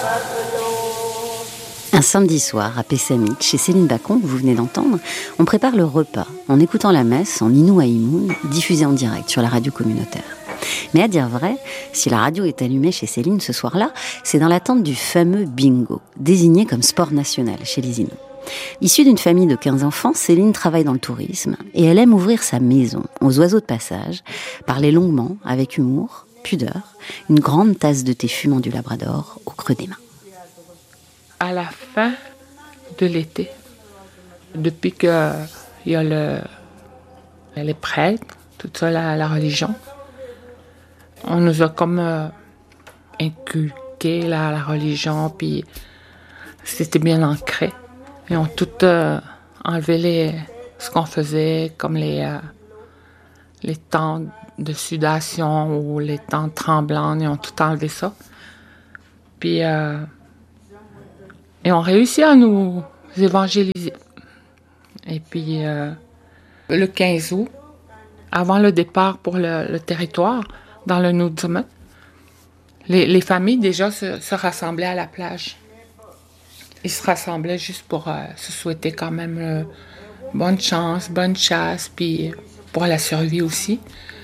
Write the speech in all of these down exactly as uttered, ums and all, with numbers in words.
Un samedi soir, à Pessamit, chez Céline Bacon, que vous venez d'entendre, on prépare le repas en écoutant la messe en Inou Aïmoun, diffusée en direct sur la radio communautaire. Mais à dire vrai, si la radio est allumée chez Céline ce soir-là, c'est dans l'attente du fameux bingo, désigné comme sport national chez les Inuits. Issue d'une famille de quinze enfants, Céline travaille dans le tourisme et elle aime ouvrir sa maison aux oiseaux de passage, parler longuement, avec humour, pudeur, une grande tasse de thé fumant du Labrador au creux des mains. À la fin de l'été, depuis qu'il y a le, les prêtres, tout ça, la, la religion, on nous a comme euh, inculqué la, la religion, puis c'était bien ancré. Ils ont tout euh, enlevé les, ce qu'on faisait, comme les, euh, les temps de sudation ou les temps tremblants, ils ont tout enlevé ça. Puis... Euh, Et on réussit à nous évangéliser. Et puis, euh, le quinze août, avant le départ pour le, le territoire, dans le Nudzumet, les, les familles déjà se, se rassemblaient à la plage. Ils se rassemblaient juste pour euh, se souhaiter quand même euh, bonne chance, bonne chasse, puis pour la survie aussi.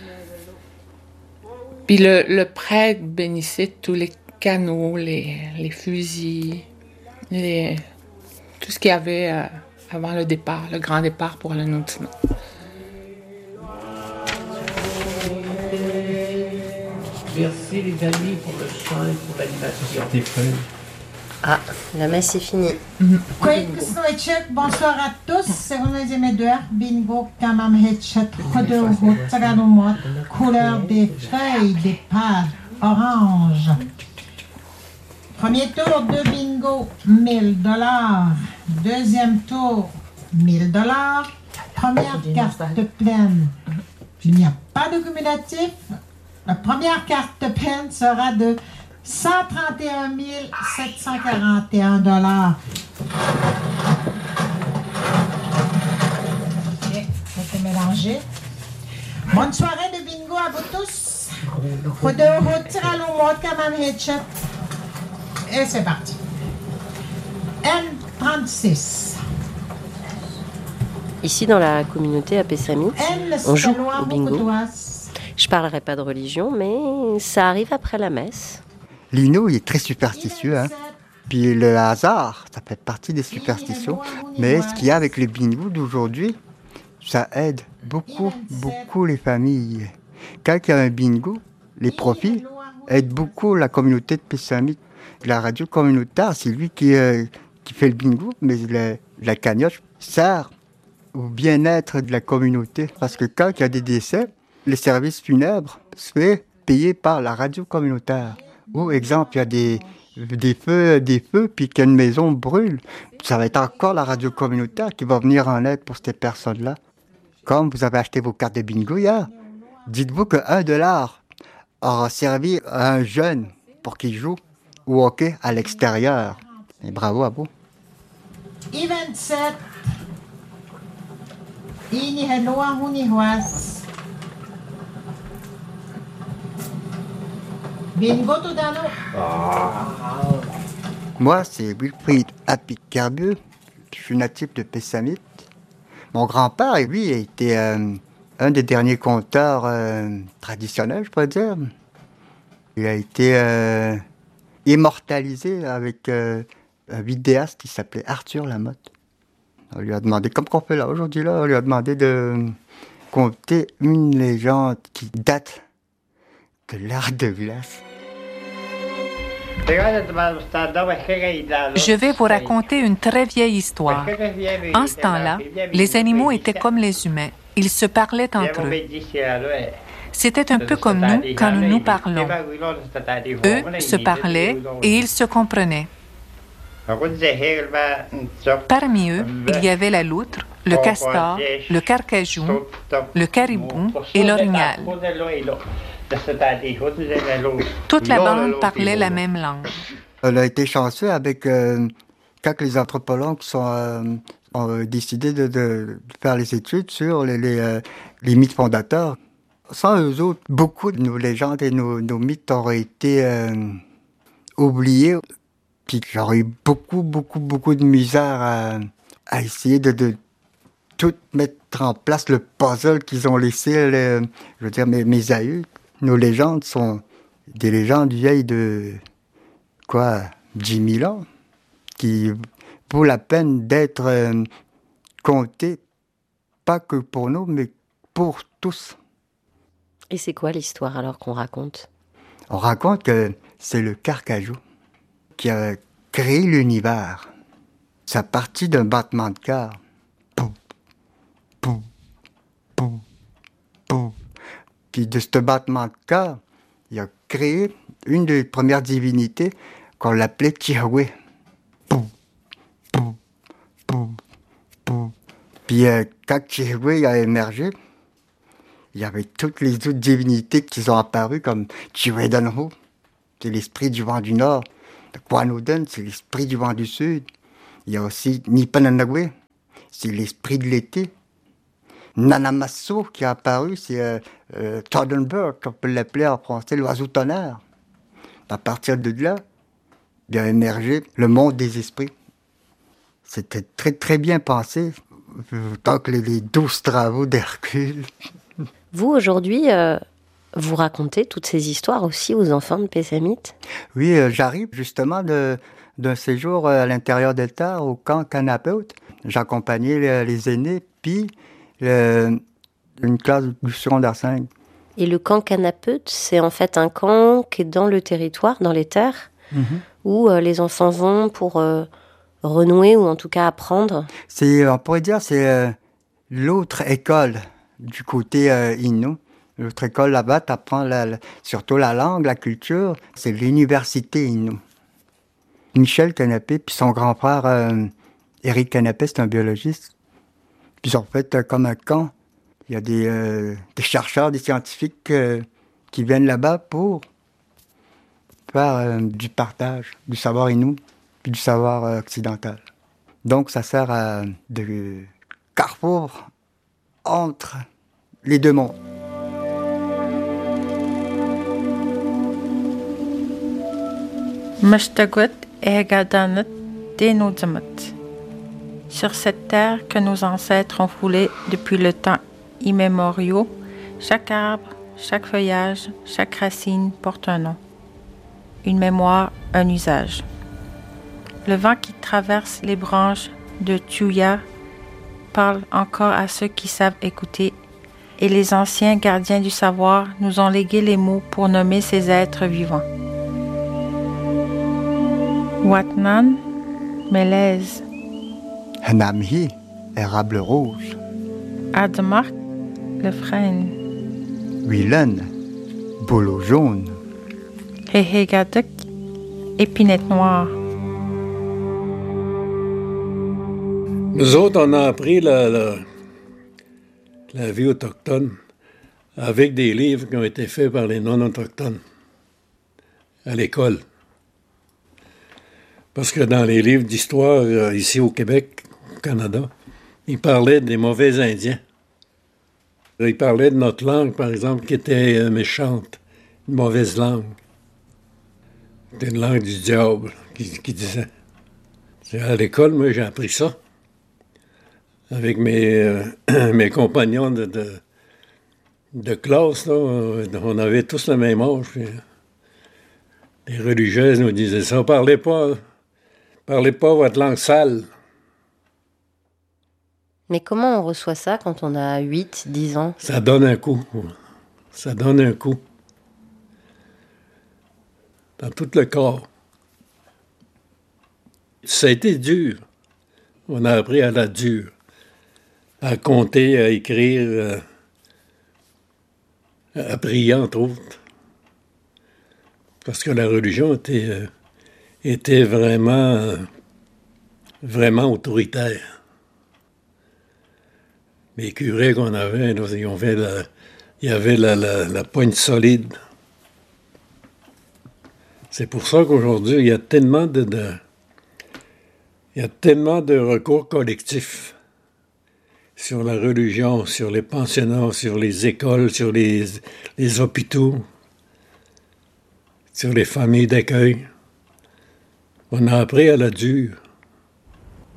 Puis le, le prêtre bénissait tous les canots, les, les fusils, Les, tout ce qu'il y avait euh, avant le départ, le grand départ pour le Nudzumet. Merci les amis pour le chant et pour l'animation. Ah, la messe est finie. Bonsoir à tous. C'est René Médeur, bingo, Kamam Hetchet, Rodoro, Tsaganomot, couleur des feuilles, des pâtes, orange. Premier tour de bingo, mille dollars. Deuxième tour, mille dollars. Première carte pleine. Il n'y a pas de cumulatif. La première carte pleine sera de cent trente et un mille sept cent quarante et un dollars. Ok, c'était mélangé. Bonne soirée de bingo à vous tous. Rodoro, Tiralomot, Kamam Hetchet. Et c'est parti. N trente-six. Ici, dans la communauté à Pessamit, on joue au bingo. Je ne parlerai pas de religion, mais ça arrive après la messe. L'Inou, il est très superstitieux. Hein. Puis le hasard, ça fait partie des superstitions. Mais ce qu'il y a avec le bingo d'aujourd'hui, ça aide beaucoup, beaucoup les familles. Quand il y a un bingo, les profits aident beaucoup la communauté de Pessamit. La radio communautaire, c'est lui qui, euh, qui fait le bingo, mais la, la cagnotte sert au bien-être de la communauté. Parce que quand il y a des décès, les services funèbres sont payés par la radio communautaire. Ou, exemple, il y a des, des feux, des feux, puis qu'une maison brûle. Ça va être encore la radio communautaire qui va venir en aide pour ces personnes-là. Comme vous avez acheté vos cartes de bingo hier, dites-vous que un dollar aura servi à un jeune pour qu'il joue au hockey à l'extérieur. Et bravo à vous. I vingt-sept. Ini Henoa Hunihuas. Bingo Tudano. Moi, c'est Wilfried Apicarbeux. Je suis natif de Pessamit. Mon grand-père, lui, a été euh, un des derniers conteurs euh, traditionnels, je pourrais dire. Il a été euh, immortalisé avec euh, un vidéaste qui s'appelait Arthur Lamotte. On lui a demandé, comme qu'on fait là aujourd'hui, là, on lui a demandé de conter une légende qui date de l'art de glace. Je vais vous raconter une très vieille histoire. En ce temps-là, les animaux étaient comme les humains. Ils se parlaient entre eux. C'était un peu comme nous quand nous nous parlons. Eux se parlaient et ils se comprenaient. Parmi eux, il y avait la loutre, le castor, le carcajou, le caribou et l'orignal. Toute la bande parlait la même langue. On a été chanceux avec euh, quand les anthropologues sont, euh, ont décidé de, de, de faire les études sur les, les, euh, les mythes fondateurs. Sans eux autres, beaucoup de nos légendes et nos, nos mythes auraient été euh, oubliés. Puis j'aurais eu beaucoup, beaucoup, beaucoup de misère à, à essayer de, de tout mettre en place, le puzzle qu'ils ont laissé. Le, je veux dire, mes, mes aïeux, nos légendes sont des légendes vieilles de, quoi, dix mille ans, qui vaut la peine d'être euh, contées, pas que pour nous, mais pour tous. Et c'est quoi l'histoire alors qu'on raconte? On raconte que c'est le Carcajou qui a créé l'univers. Ça partit d'un battement de cœur. Pouf, pouf, pouf, pouf. Puis de ce battement de cœur, il a créé une des premières divinités qu'on l'appelait Tihoué. Pouf, pouf, pouf, pouf. Puis euh, quand Tihoué a émergé, il y avait toutes les autres divinités qui sont apparues, comme Chiwedanho, c'est l'esprit du vent du nord. Kwanoden, c'est l'esprit du vent du sud. Il y a aussi Nipananagwe, c'est l'esprit de l'été. Nanamasso qui est apparu, c'est euh, euh, Todenberg, qu'on peut l'appeler en français l'oiseau tonnerre. À partir de là, il a émergé le monde des esprits. C'était très très bien pensé, tant que les, les douze travaux d'Hercule. Vous, aujourd'hui, euh, vous racontez toutes ces histoires aussi aux enfants de Pessamit? Oui, euh, j'arrive justement de, d'un séjour à l'intérieur des terres, au camp Canapeut. J'accompagnais les, les aînés, puis le, une classe du secondaire cinq. Et le camp Canapeut, c'est en fait un camp qui est dans le territoire, dans les terres, mm-hmm. où euh, les enfants vont pour euh, renouer, ou en tout cas apprendre. C'est, on pourrait dire, c'est euh, l'autre école du côté euh, Innu. L'autre école là-bas, tu apprends la, la, surtout la langue, la culture. C'est l'université Innu. Michel Canapé, puis son grand-frère, euh, Éric Canapé, c'est un biologiste. Puis ils ont fait euh, comme un camp. Il y a des, euh, des chercheurs, des scientifiques euh, qui viennent là-bas pour faire euh, du partage, du savoir Innu, puis du savoir euh, occidental. Donc ça sert à de carrefour entre les deux mondes. Sur cette terre que nos ancêtres ont foulée depuis le temps immémorial, chaque arbre, chaque feuillage, chaque racine porte un nom, une mémoire, un usage. Le vent qui traverse les branches de Tuya parle encore à ceux qui savent écouter, et les anciens gardiens du savoir nous ont légué les mots pour nommer ces êtres vivants. Watnan, mélèze. Hanamhi, érable rouge. Admark, le frêne. Willen, bouleau jaune. Hehegaduk, épinette noire. Nous autres, on a appris la, la, la vie autochtone avec des livres qui ont été faits par les non-autochtones à l'école. Parce que dans les livres d'histoire, euh, ici au Québec, au Canada, ils parlaient des mauvais Indiens. Ils parlaient de notre langue, par exemple, qui était euh, méchante, une mauvaise langue. C'était une langue du diable, qui, qui disait. À l'école, moi, j'ai appris ça. Avec mes, euh, mes compagnons de, de, de classe, là, on avait tous le même âge. Puis les religieuses nous disaient ça. Parlez pas, parlez pas votre langue sale. Mais comment on reçoit ça quand on a huit, dix ans? Ça donne un coup. Ça donne un coup. Dans tout le corps. Ça a été dur. On a appris à la dure. À compter, à écrire, euh, à prier, entre autres. Parce que la religion était, euh, était vraiment, euh, vraiment autoritaire. Les curés qu'on avait, là, ils avaient la, il y avait la, la, la poigne solide. C'est pour ça qu'aujourd'hui, il y a tellement de, de, il y a tellement de recours collectifs sur la religion, sur les pensionnats, sur les écoles, sur les, les hôpitaux, sur les familles d'accueil. On a appris à la dure.